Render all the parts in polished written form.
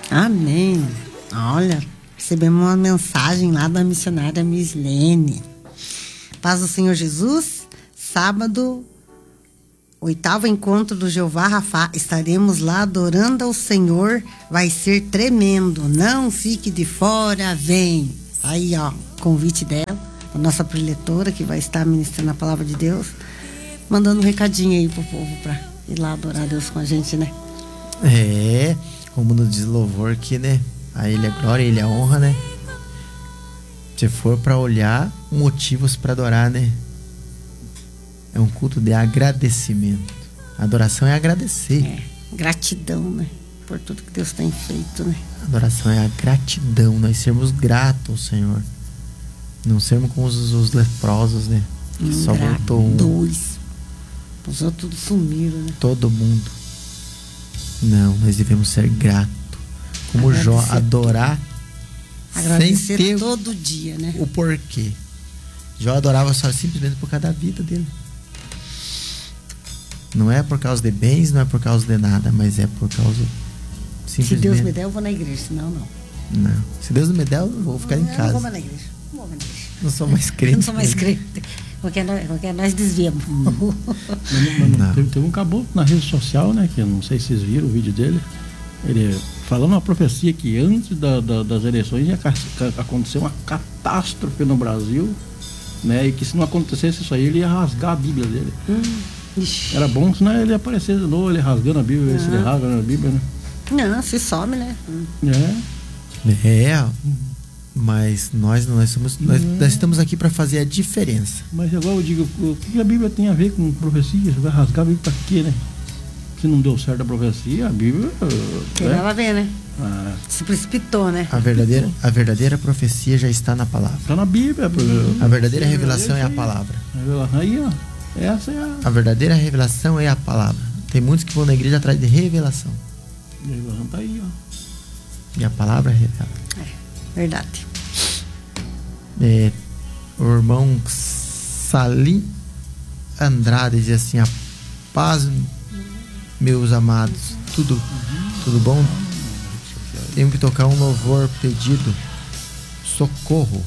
Amém. Olha, recebemos uma mensagem lá da missionária Mislene. Paz do Senhor Jesus. Sábado, 8º encontro do Jeová Rafá. Estaremos lá adorando ao Senhor. Vai ser tremendo. Não fique de fora, vem. Aí, ó, convite dela, a nossa preletora, que vai estar ministrando a palavra de Deus, mandando um recadinho aí pro povo pra ir lá adorar a Deus com a gente, né? É, como nos diz louvor que, né? A Ele é glória, a Ele é honra, né? Se for pra olhar, motivos pra adorar, né? É um culto de agradecimento. Adoração é agradecer. É, gratidão, né? Por tudo que Deus tem feito, né? Adoração é a gratidão, nós sermos gratos ao Senhor. Não sermos como os leprosos, né? Que só voltou um. Dois. Os outros sumiram, né? Todo mundo. Não, nós devemos ser gratos. Como agradecer Jó, adorar agradecer sem ter todo dia, né? O porquê. Jó adorava só simplesmente por causa da vida dele. Não é por causa de bens, não é por causa de nada, mas é por causa simplesmente. Se Deus me der, eu vou na igreja, senão não. Não. Se Deus não me der, eu vou ficar em casa. Não vou mais na igreja. Não vou mais na igreja. Não sou mais crente. Não sou mais crente. Porque nós desviamos. Teve um caboclo na rede social, né? Que eu não sei se vocês viram o vídeo dele. Ele falando uma profecia que antes das eleições ia acontecer uma catástrofe no Brasil, né? E que se não acontecesse isso aí, ele ia rasgar a Bíblia dele. Era bom, senão ele ia aparecer de novo, ele rasgando a Bíblia, se ele rasga a Bíblia, né? Não, se some, né? Mas nós estamos aqui para fazer a diferença. Mas igual eu digo, o que a Bíblia tem a ver com profecia? Você vai rasgar a Bíblia para quê, né? Se não deu certo a profecia, a Bíblia... Tem nada a ver, né? Se precipitou, né? A verdadeira profecia já está na palavra. Está na Bíblia. A verdadeira revelação é a palavra. Aí, ó. Essa é a verdadeira revelação é a palavra. Tem muitos que vão na igreja atrás de revelação. A revelação tá aí, ó. E a palavra revela. Verdade. O irmão Salim Andrade diz assim: a paz, meus amados. Tudo bom? Tenho que tocar um louvor pedido. Socorro.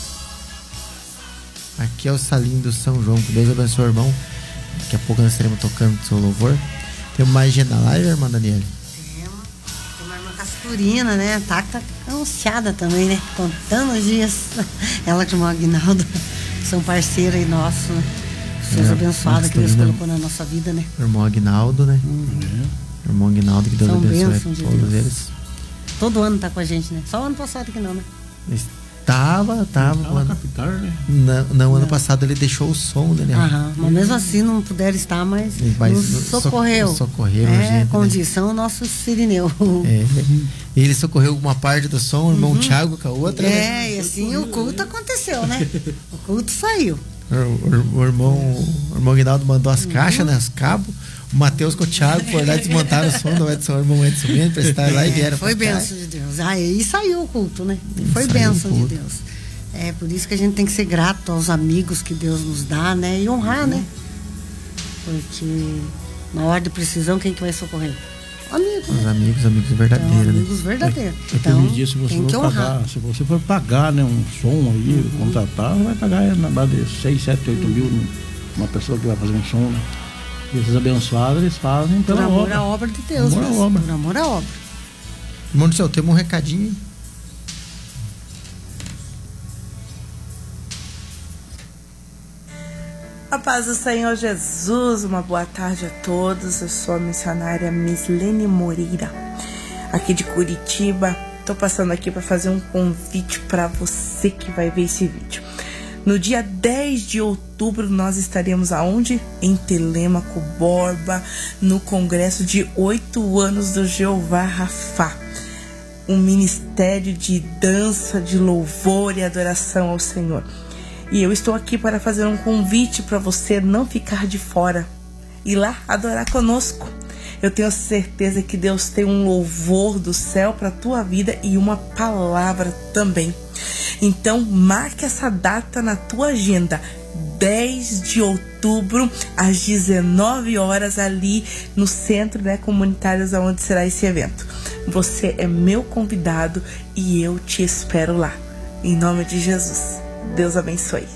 Aqui é o Salim do São João. Que Deus abençoe o irmão. Daqui a pouco nós estaremos tocando o seu louvor. Temos mais gente na live, irmã Daniela? Tem uma irmã Casturina, né? Tá ansiada também, né? Contando os dias. Ela e o irmão Aguinaldo são parceiros aí nossos, né? Deus abençoado que Deus colocou na nossa vida, né? Irmão Aguinaldo, né? Irmão Aguinaldo, que Deus abençoe todos eles. Todo ano tá com a gente, né? Só o ano passado que não, né? Tava capital, né? Não, ano passado ele deixou o som, né? Mas mesmo assim não puderam estar, mas nos socorreu. Gente, condição, né? O nosso Sirineu. Ele socorreu uma parte do som, o irmão Thiago com a outra. Né? E assim o culto aconteceu, né? O culto saiu. O irmão Aguinaldo mandou as caixas, né? Os cabos. O Matheus com o Thiago foram lá desmontar o som do Edson, o irmão Edson mesmo, para estar lá e vieram. Foi bênção de Deus. Aí saiu o culto, né? Foi bênção de Deus. É por isso que a gente tem que ser grato aos amigos que Deus nos dá, né? E honrar, né? Porque na hora de precisão, quem que vai socorrer? Amigos. Os amigos verdadeiros, então, amigos verdadeiros. Então, dia, se você for pagar, né, um som aí, contratar, vai pagar na base de 6, 7, 8 mil uma pessoa que vai fazer um som, né? E esses abençoados, eles fazem pelo amor à obra de Deus. Por amor à obra. Irmão do céu, temos um recadinho. A paz do Senhor Jesus, uma boa tarde a todos. Eu sou a missionária Mislene Moreira, aqui de Curitiba. Estou passando aqui para fazer um convite para você que vai ver esse vídeo. No dia 10 de outubro nós estaremos aonde? Em Telêmaco Borba, no congresso de 8 anos do Jeová Rafá. Um ministério de dança, de louvor e adoração ao Senhor. E eu estou aqui para fazer um convite para você não ficar de fora. Ir lá adorar conosco. Eu tenho certeza que Deus tem um louvor do céu para a tua vida e uma palavra também. Então marque essa data na tua agenda. 10 de outubro, às 19 horas, ali no centro, né, comunitários, onde será esse evento. você é meu convidado e eu te espero lá. Em nome de Jesus. Deus abençoe.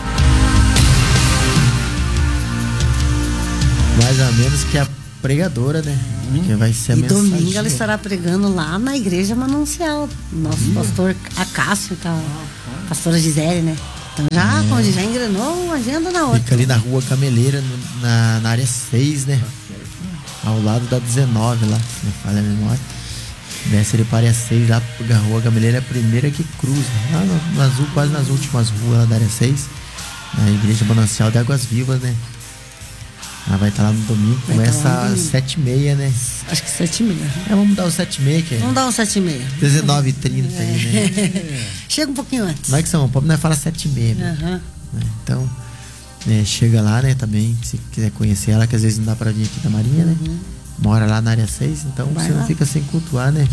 Mais ou menos que a pregadora, né? Que vai ser a mensagem. Domingo ela estará pregando lá na Igreja Manancial. Nosso pastor Acácio, tá? Pastora Gisele, né? Então já engrenou uma agenda na outra. Fica ali na Rua Gameleira, na área 6, né? Ao lado da 19 lá, se não falha a memória. Desce ele para a área 6 lá, a Rua Gameleira é a primeira que cruza. Lá quase nas últimas ruas lá da área 6. Na Igreja Manancial de Águas Vivas, né? Ela vai estar lá no domingo, começa às 7h30, né? Acho que 7h30. Vamos dar o 7h30, que é. Vamos dar um 7h30. 19h30 aí, né? Chega um pouquinho antes. Não é que São Paulo, nós fala 7h30, né? Então, chega lá, né, também, se quiser conhecer ela, que às vezes não dá pra vir aqui da Marinha, né? Mora lá na área 6, então vai você lá. Não fica sem cultuar, né?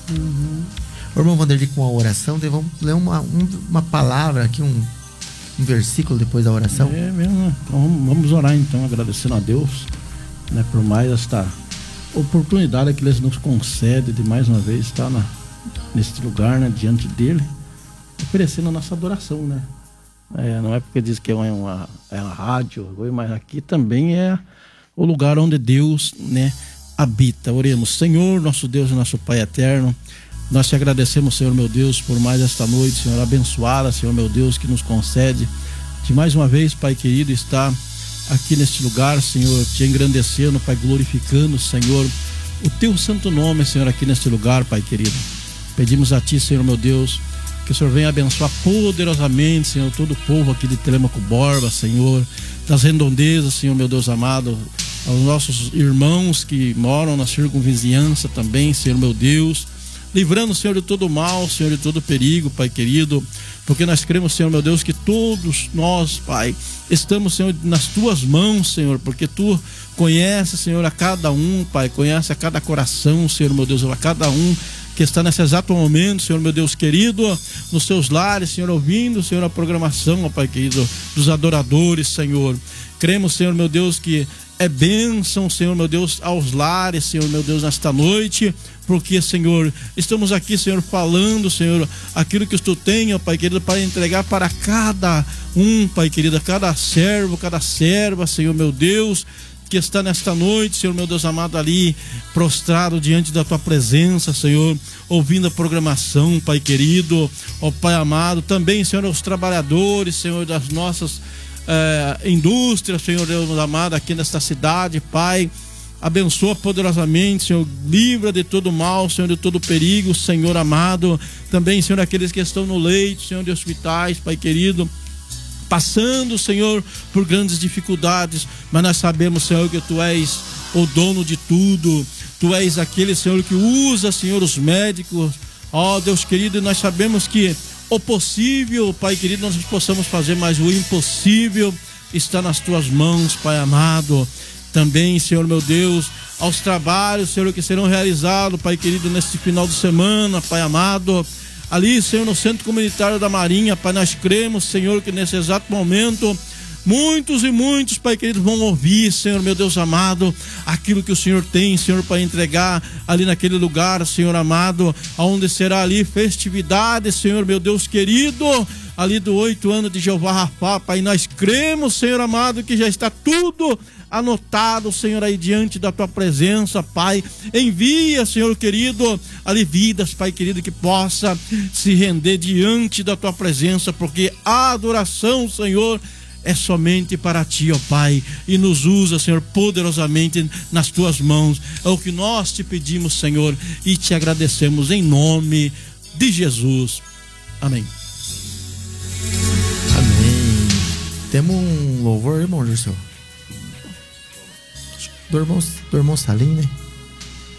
O irmão Vanderlei, com a oração, vamos ler uma palavra aqui, um versículo depois da oração. É mesmo, então, vamos orar então, agradecendo a Deus, né, por mais esta oportunidade que Ele nos concede de mais uma vez estar neste lugar, né, diante dele, oferecendo a nossa adoração, né? Não é porque diz que é uma rádio, mas aqui também é o lugar onde Deus, né, habita. Oremos. Senhor, nosso Deus e nosso Pai eterno, nós te agradecemos, Senhor meu Deus, por mais esta noite, Senhor, abençoada, Senhor meu Deus, que nos concede de mais uma vez, Pai querido, estar aqui neste lugar, Senhor, te engrandecendo, Pai, glorificando, Senhor, o teu santo nome, Senhor, aqui neste lugar, Pai querido. Pedimos a ti, Senhor meu Deus, que o Senhor venha abençoar poderosamente, Senhor, todo o povo aqui de Telêmaco Borba, Senhor, das redondezas, Senhor meu Deus amado, aos nossos irmãos que moram na circunvizinhança também, Senhor meu Deus, livrando, Senhor, de todo mal, Senhor, de todo perigo, Pai querido, porque nós cremos, Senhor, meu Deus, que todos nós, Pai, estamos, Senhor, nas tuas mãos, Senhor, porque tu conheces, Senhor, a cada um, Pai, conhece a cada coração, Senhor, meu Deus, a cada um que está nesse exato momento, Senhor, meu Deus querido, nos seus lares, Senhor, ouvindo, Senhor, a programação, ó Pai querido, dos adoradores, Senhor. Cremos, Senhor, meu Deus, que é bênção, Senhor, meu Deus, aos lares, Senhor, meu Deus, nesta noite, porque, Senhor, estamos aqui, Senhor, falando, Senhor, aquilo que tu tem, ó Pai querido, para entregar para cada um, Pai querido, cada servo, cada serva, Senhor, meu Deus, que está nesta noite, Senhor, meu Deus amado, ali, prostrado diante da tua presença, Senhor, ouvindo a programação, Pai querido, ó Pai amado, também, Senhor, os trabalhadores, Senhor, das nossas indústrias, Senhor Deus amado, aqui nesta cidade, Pai, abençoa poderosamente, Senhor, livra de todo mal, Senhor, de todo perigo, Senhor amado, também, Senhor, aqueles que estão no leito, Senhor, de hospitais, Pai querido, passando, Senhor, por grandes dificuldades, mas nós sabemos, Senhor, que Tu és o dono de tudo, Tu és aquele, Senhor, que usa, Senhor, os médicos, ó Deus querido, e nós sabemos que o possível, Pai querido, nós possamos fazer, mas o impossível está nas Tuas mãos, Pai amado. Também, Senhor meu Deus, aos trabalhos, Senhor, que serão realizados, Pai querido, neste final de semana, Pai amado, ali, Senhor, no Centro Comunitário da Marinha, Pai, nós cremos, Senhor, que nesse exato momento muitos e muitos, Pai querido, vão ouvir, Senhor, meu Deus amado, aquilo que o Senhor tem, Senhor, para entregar ali naquele lugar, Senhor amado, onde será ali festividade, Senhor, meu Deus querido, ali do 8 anos de Jeová Rafá, Pai, nós cremos, Senhor amado, que já está tudo anotado, Senhor, aí diante da Tua presença, Pai. Envia, Senhor querido, ali vidas, Pai querido, que possa se render diante da Tua presença, porque a adoração, Senhor, é somente para Ti, ó Pai, e nos usa, Senhor, poderosamente nas Tuas mãos. É o que nós te pedimos, Senhor, e te agradecemos em nome de Jesus. Amém. Amém. Temos um louvor, irmão Júlio? Do irmão Salim, né?